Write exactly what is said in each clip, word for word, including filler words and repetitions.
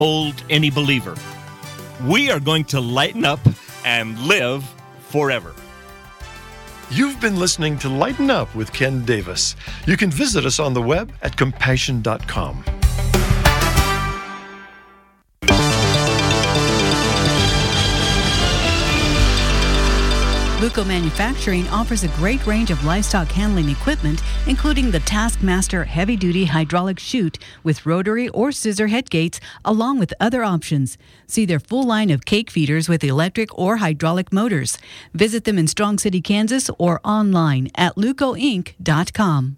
Hold any believer. We are going to lighten up and live forever. You've been listening to Lighten Up with Ken Davis. You can visit us on the web at compassion dot com. Luco Manufacturing offers a great range of livestock handling equipment, including the Taskmaster heavy-duty hydraulic chute with rotary or scissor head gates, along with other options. See their full line of cake feeders with electric or hydraulic motors. Visit them in Strong City, Kansas, or online at luco inc dot com.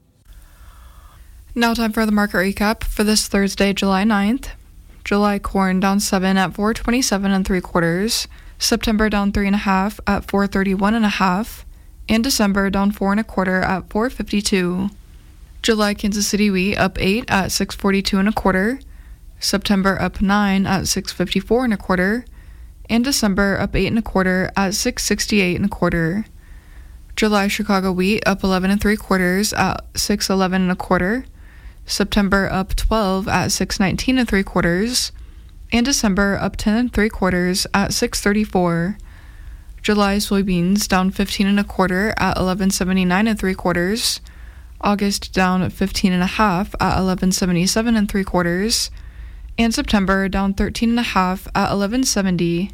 Now time for the market recap for this Thursday, July ninth. July corn down seven at four twenty-seven and three quarters. September down three and a half at four thirty-one and a half, and December down four and a quarter at four fifty-two. July Kansas City wheat up eight at six forty-two and a quarter, September up nine at six fifty-four and a quarter, and December up eight and a quarter at six sixty-eight and a quarter. July Chicago wheat up eleven and three quarters at six eleven and a quarter, September up twelve at six nineteen and three quarters, and December up ten and three quarters at six thirty-four. July soybeans down fifteen and a quarter at eleven seventy-nine and three quarters. August down fifteen and a half at eleven seventy-seven and three quarters. And September down thirteen and a half at eleven seventy.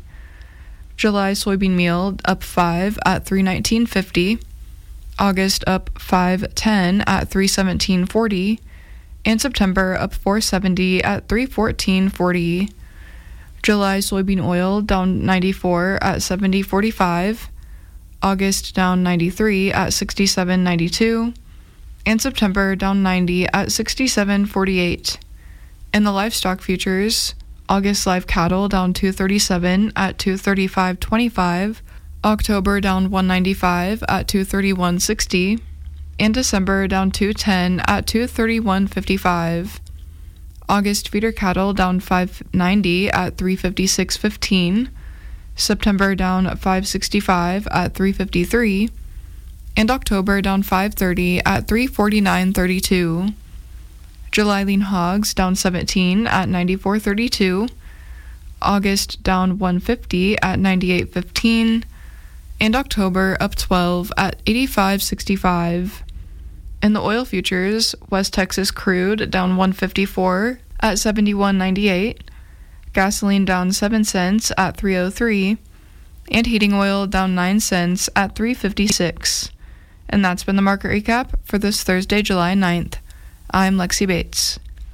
July soybean meal up five at three nineteen fifty. August up five ten at three seventeen forty. And September up four seventy at three fourteen forty. July soybean oil down ninety-four at seventy forty-five, August down ninety-three at sixty-seven ninety-two, and September down ninety at sixty-seven forty-eight. In the livestock futures, August live cattle down two thirty-seven at two thirty-five twenty-five, October down one ninety-five at two thirty-one sixty, and December down two ten at two thirty-one fifty-five. August feeder cattle down five ninety at three fifty-six fifteen, September down five sixty-five at three fifty-three, and October down five thirty at three forty-nine thirty-two. July lean hogs down seventeen at ninety-four thirty-two, August down one fifty at ninety-eight fifteen, and October up twelve at eighty-five sixty-five. In the oil futures, West Texas crude down one fifty-four at seventy-one ninety-eight, gasoline down seven cents at three oh three, and heating oil down nine cents at three fifty-six. And that's been the market recap for this Thursday, July ninth. I'm Lexi Bates.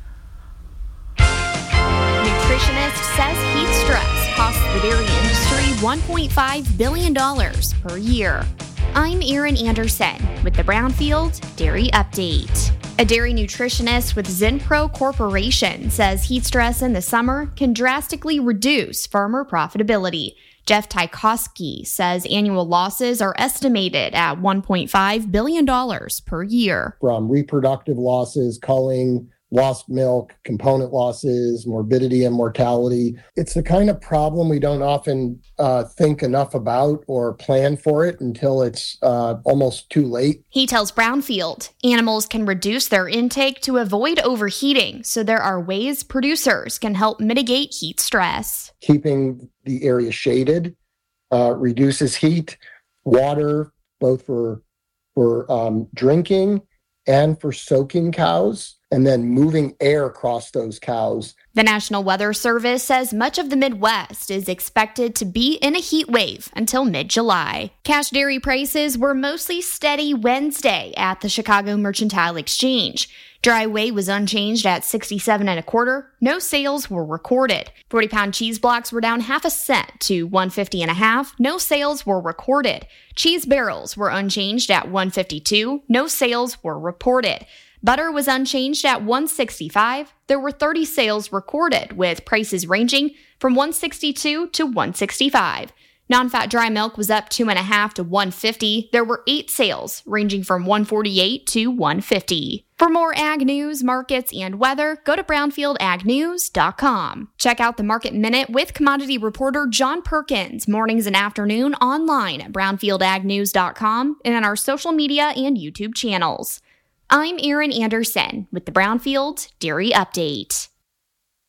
Nutritionist says heat stress costs the dairy industry one point five billion dollars per year. I'm Erin Anderson with the Brownfield Dairy Update. A dairy nutritionist with Zenpro Corporation says heat stress in the summer can drastically reduce farmer profitability. Jeff Tykowski says annual losses are estimated at one point five billion dollars per year. From reproductive losses, culling, lost milk, component losses, morbidity and mortality. It's the kind of problem we don't often uh, think enough about or plan for it until it's uh, almost too late. He tells Brownfield animals can reduce their intake to avoid overheating, so there are ways producers can help mitigate heat stress. Keeping the area shaded uh, reduces heat, water, both for, for um, drinking and for soaking cows, and then moving air across those cows. The National Weather Service says much of the Midwest is expected to be in a heat wave until mid-July. Cash dairy prices were mostly steady Wednesday at the Chicago Mercantile Exchange. Dry whey was unchanged at sixty-seven and a quarter. No sales were recorded. forty-pound cheese blocks were down half a cent to one fifty and a half. No sales were recorded. Cheese barrels were unchanged at one fifty-two. No sales were reported. Butter was unchanged at one sixty-five. There were thirty sales recorded, with prices ranging from one sixty-two to one sixty-five. Non-fat dry milk was up two and a half to one fifty. There were eight sales ranging from one forty-eight to one fifty. For more ag news, markets, and weather, go to brownfield ag news dot com. Check out the Market Minute with commodity reporter John Perkins mornings and afternoon online at brownfield ag news dot com and on our social media and YouTube channels. I'm Erin Anderson with the Brownfield Dairy Update.